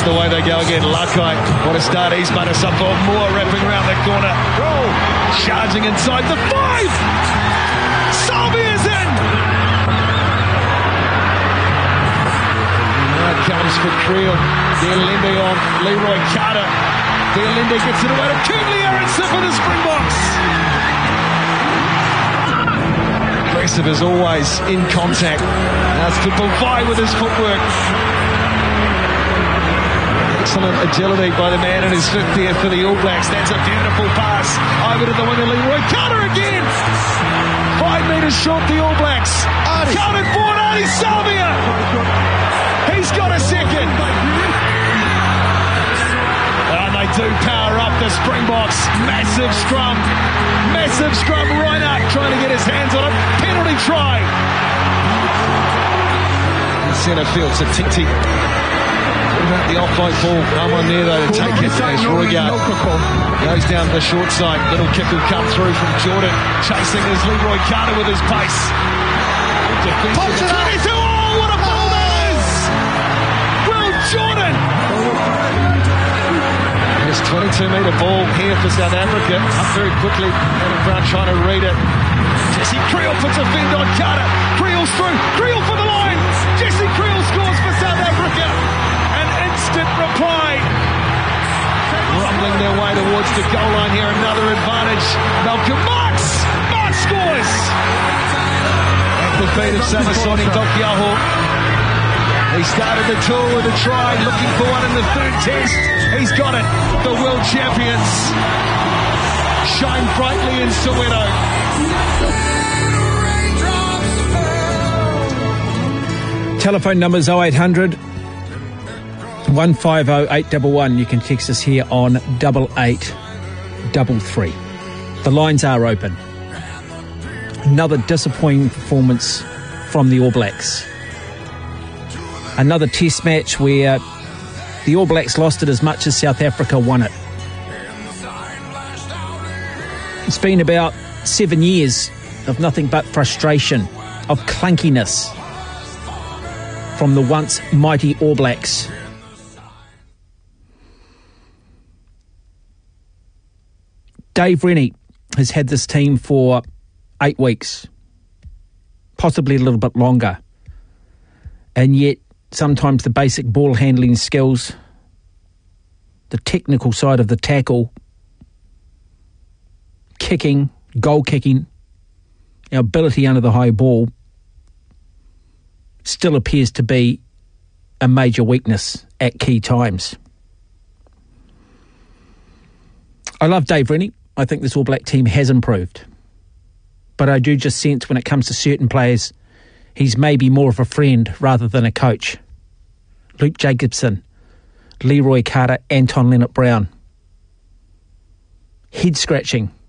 That's the way they go again. Lakai, what a start he's made us up for. Moore wrapping around the corner. Charging inside the 5. Salvia's in. Now it comes for Creel. Dealinde on Leroy Carter. Dealinde gets it away to Kingsley Aronson for the Springboks. Aggressive as always in contact. Now it's football vie with his footwork. Excellent agility by the man in his 50th for the All Blacks. That's a beautiful pass over to the winger Leroy Carter again. 5 metres short the All Blacks. Counted forward, Ardie Savea. He's got a second. And they do power up the Springboks. Massive scrum. Reinhardt trying to get his hands on it. Penalty try. In centre field, so Tinti. The off-light ball, no one there though to take it as Roygaard goes down the short side. Little kick will come through from Jordan, chasing as Leroy Carter with his pace. Pops it up. Oh, what a ball that is! Will Jordan! It's 22-metre ball here for South Africa. Up very quickly, Adam Brown trying to read it. Jesse Creel puts a fend on Carter. Creel's through. Creel for the line. Jesse Creel scores for South Africa. Instant reply. Rumbling their way towards the goal line here. Another advantage. Malcolm Marx scores. At the feet of Samasoni Taukei'aho. He started the tour with a try, looking for one in the third test. He's got it. The world champions shine brightly in Soweto. Telephone numbers 0800 150 811. You can text us here on 8833. The lines are open. Another disappointing performance from the All Blacks. Another test match where the All Blacks lost it as much as South Africa won it. It's been about 7 years of nothing but frustration, of clunkiness from the once mighty All Blacks. Dave Rennie has had this team for 8 weeks, possibly a little bit longer. And yet, sometimes the basic ball handling skills, the technical side of the tackle, kicking, goal kicking, our ability under the high ball still appears to be a major weakness at key times. I love Dave Rennie. I think this All Black team has improved. But I do just sense when it comes to certain players, he's maybe more of a friend rather than a coach. Luke Jacobson, Leroy Carter, Anton Leonard-Brown. Head scratching